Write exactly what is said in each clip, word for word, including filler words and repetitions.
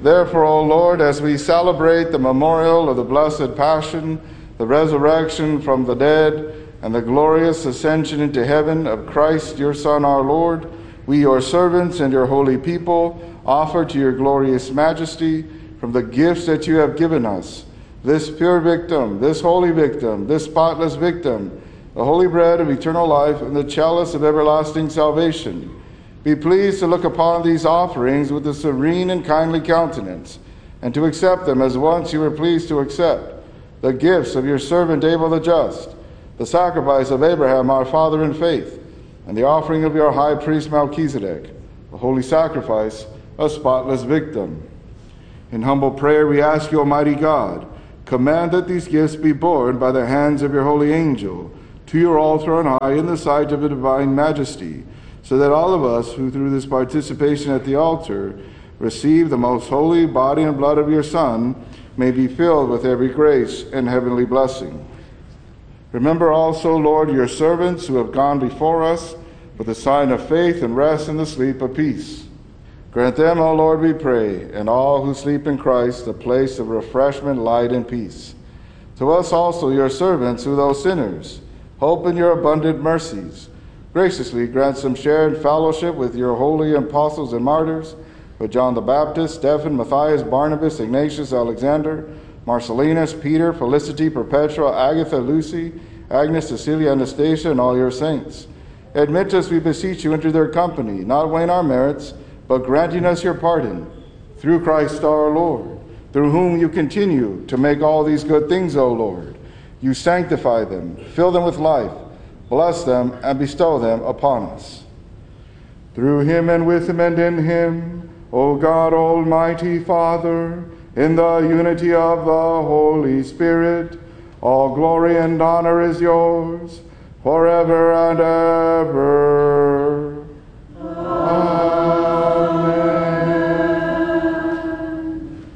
Therefore, O Lord, as we celebrate the memorial of the blessed Passion, the resurrection from the dead, and the glorious ascension into heaven of Christ, your Son, our Lord, we, your servants and your holy people, offer to your glorious majesty from the gifts that you have given us, this pure victim, this holy victim, this spotless victim, the holy bread of eternal life and the chalice of everlasting salvation. Be pleased to look upon these offerings with a serene and kindly countenance, and to accept them as once you were pleased to accept the gifts of your servant Abel the just, the sacrifice of Abraham our father in faith, and the offering of your high priest Melchizedek, the holy sacrifice, a spotless victim. In humble prayer we ask you, Almighty God, command that these gifts be borne by the hands of your holy angel to your altar on high in the sight of a divine majesty, so that all of us who through this participation at the altar receive the most holy body and blood of your Son may be filled with every grace and heavenly blessing. Remember also, Lord, your servants who have gone before us with the sign of faith and rest in the sleep of peace. Grant them, O Lord, we pray, and all who sleep in Christ, a place of refreshment, light, and peace. To us also, your servants, who though sinners, hope in your abundant mercies, graciously grant some share in fellowship with your holy apostles and martyrs, with John the Baptist, Stephen, Matthias, Barnabas, Ignatius, Alexander, Marcellinus, Peter, Felicity, Perpetua, Agatha, Lucy, Agnes, Cecilia, Anastasia, and all your saints. Admit us, we beseech you, into their company, not weighing our merits, but granting us your pardon, through Christ our Lord, through whom you continue to make all these good things, O Lord. You sanctify them, fill them with life, bless them, and bestow them upon us. Through him and with him and in him, O God, Almighty Father, in the unity of the Holy Spirit, all glory and honor is yours, forever and ever. Amen.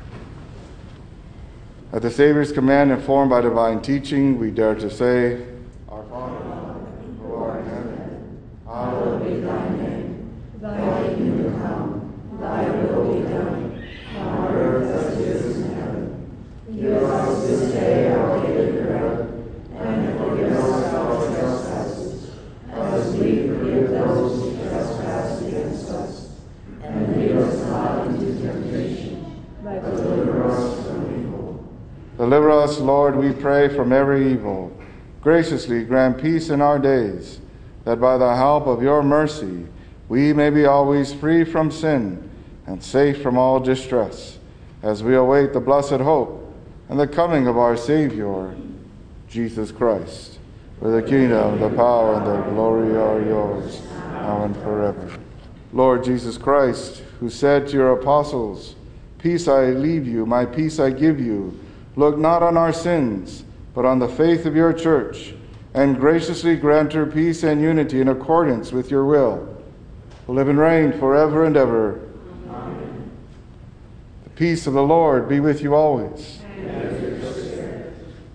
At the Savior's command, informed by divine teaching, we dare to say, Our Father, who art in heaven, hallowed be thy name. Thy kingdom come, thy will be done, on earth as it is in heaven. Give us this day our daily bread, and forgive us our trespasses, as we forgive those who trespass against us. And lead us not into temptation, but deliver us from evil. Deliver us, Lord, we pray, from every evil. Graciously grant peace in our days, that by the help of your mercy we may be always free from sin and safe from all distress, as we await the blessed hope and the coming of our Savior, Jesus Christ. For the kingdom, the power, and the glory are yours, now and forever. Lord Jesus Christ, who said to your apostles, Peace I leave you, my peace I give you, look not on our sins, but on the faith of your church, and graciously grant her peace and unity in accordance with your will, who live and reign forever and ever. Amen. The peace of the Lord be with you always. Amen.